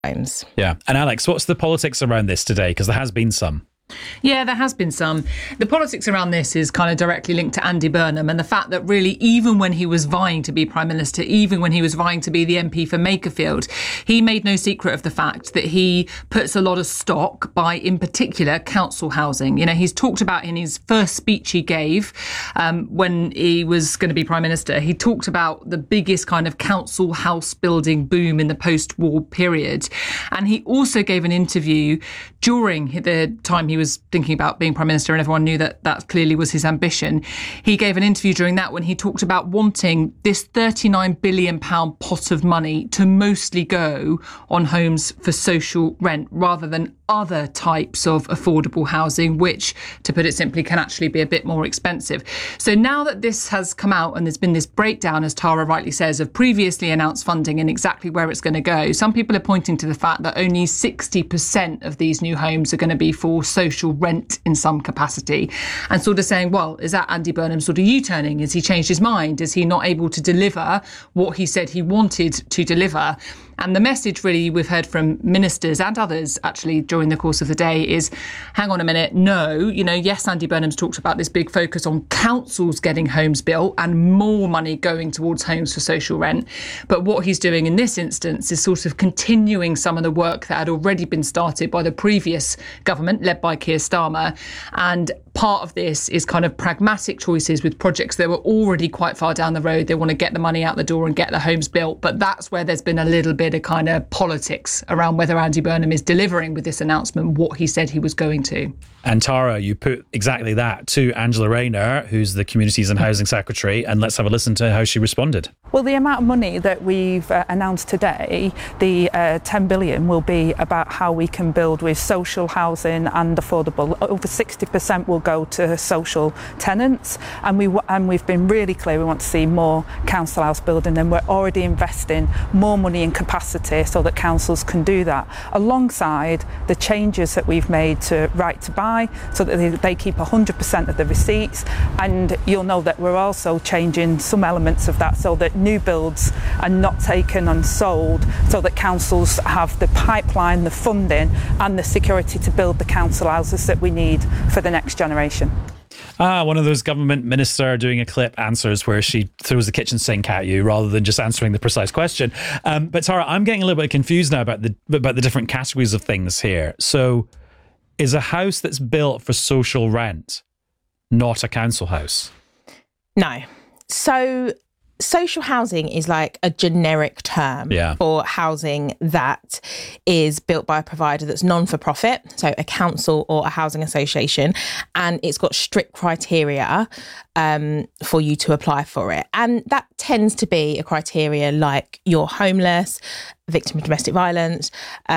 homes. Yeah. And Alex, what's the politics around this today? Because there has been some. Yeah, there has been some. The politics around this is kind of directly linked to Andy Burnham and the fact that really, even when he was vying to be Prime Minister, even when he was vying to be the MP for Makerfield, he made no secret of the fact that he puts a lot of stock by, in particular, council housing. You know, he's talked about in his first speech he gave when he was going to be Prime Minister, he talked about the biggest kind of council house building boom in the post-war period. And he also gave an interview during the time he was thinking about being Prime Minister, and everyone knew that that clearly was his ambition. He gave an interview during that when he talked about wanting this £39 billion pot of money to mostly go on homes for social rent rather than other types of affordable housing, which, to put it simply, can actually be a bit more expensive. So now that this has come out and there's been this breakdown, as Tara rightly says, of previously announced funding and exactly where it's going to go, some people are pointing to the fact that only 60% of these new homes are going to be for social rent in some capacity, and sort of saying, well, is that Andy Burnham sort of U-turning? Has he changed his mind? Is he not able to deliver what he said he wanted to deliver? And the message really we've heard from ministers and others actually during the course of the day is, hang on a minute, no, you know, yes, Andy Burnham's talked about this big focus on councils getting homes built and more money going towards homes for social rent. But what he's doing in this instance is sort of continuing some of the work that had already been started by the previous government led by Keir Starmer. And part of this is kind of pragmatic choices with projects that were already quite far down the road. They want to get the money out the door and get the homes built. But that's where there's been a little bit of kind of politics around whether Andy Burnham is delivering with this announcement what he said he was going to. And Tara, you put exactly that to Angela Rayner, who's the Communities and Housing Secretary, and let's have a listen to how she responded. Well, the amount of money that we've announced today, the 10 billion, will be about how we can build with social housing and affordable. Over 60% will go to social tenants, and we've been really clear we want to see more council house building, and we're already investing more money in capacity so that councils can do that, alongside the changes that we've made to Right to Buy, so that they keep 100% of the receipts. And you'll know that we're also changing some elements of that so that new builds are not taken and sold, so that councils have the pipeline, the funding and the security to build the council houses that we need for the next generation. One of those government minister doing a clip answers where she throws the kitchen sink at you rather than just answering the precise question. But Tara, I'm getting a little bit confused now about the different categories of things here. So is a house that's built for social rent not a council house? No. So social housing is like a generic term for housing that is built by a provider that's non-for-profit, so a council or a housing association, and it's got strict criteria for you to apply for it. And that tends to be a criteria like you're homeless, victim of domestic violence,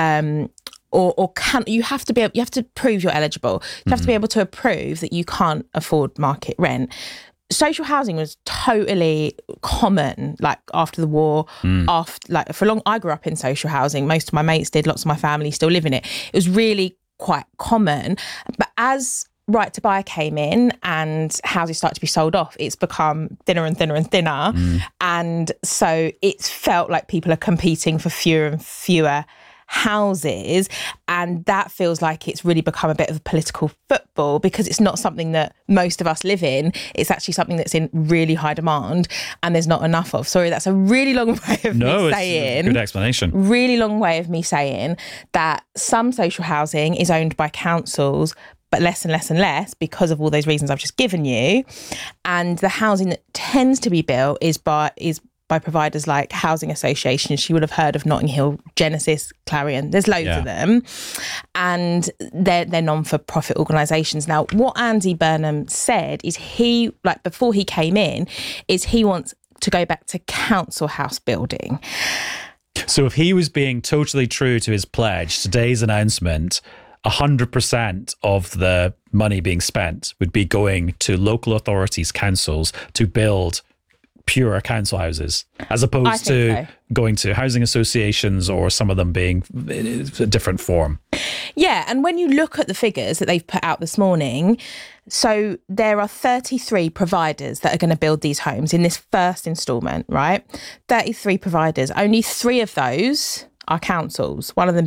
you have to prove you're eligible. You have to be able to prove that you can't afford market rent. Social housing was totally common, like after the war, I grew up in social housing. Most of my mates did, lots of my family still live in it. It was really quite common. But as Right to Buy came in and houses started to be sold off, it's become thinner and thinner and thinner. And so it's felt like people are competing for fewer and fewer houses, and that feels like it's really become a bit of a political football because it's not something that most of us live in. It's actually something that's in really high demand and there's not enough of. Sorry, that's a really long way of me saying. It's a good explanation. Really long way of me saying that some social housing is owned by councils, but less and less and less because of all those reasons I've just given you. And the housing that tends to be built is by providers like housing associations. You would have heard of Notting Hill, Genesis, Clarion. There's loads of them. And they're non-for-profit organisations. Now, what Andy Burnham said is before he came in, is he wants to go back to council house building. So if he was being totally true to his pledge, today's announcement, 100% of the money being spent would be going to local authorities, councils, to build pure council houses, as opposed to going to housing associations or some of them being a different form. Yeah, and when you look at the figures that they've put out this morning, so there are 33 providers that are going to build these homes in this first instalment, right? 33 providers. Only 3 of those our councils, one of them